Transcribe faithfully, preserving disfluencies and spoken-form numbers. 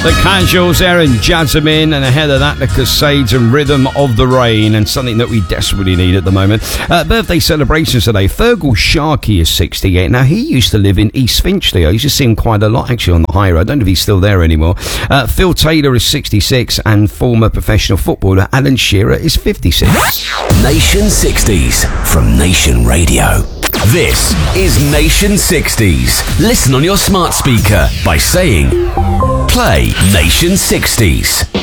The Casuals, Aaron Jasmine, and ahead of that, the Cascades and Rhythm of the Rain, and something that we desperately need at the moment. Uh, birthday celebrations today. Fergal Sharkey is sixty-eight. Now, he used to live in East Finchley. I used to see him quite a lot, actually, on the high road. I don't know if he's still there anymore. Uh, Phil Taylor is sixty-six, and former professional footballer Alan Shearer is fifty-six. Nation sixties from Nation Radio. This is Nation sixties. Listen on your smart speaker by saying, play Nation sixties.